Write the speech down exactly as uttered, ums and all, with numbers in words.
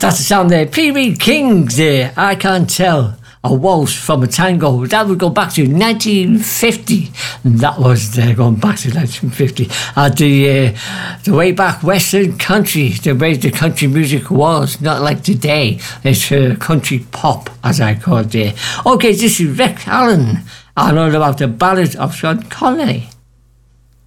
That's the sound there. P B King's there. I Can't Tell. A waltz from a tango. That would go back to nineteen fifty. And that was uh, going back to nineteen fifty. Uh, the, uh, the way back Western country, the way the country music was, not like today. It's uh, country pop, as I call it there. Okay, this is Rick Allen. I know about the ballad of Sean Connery.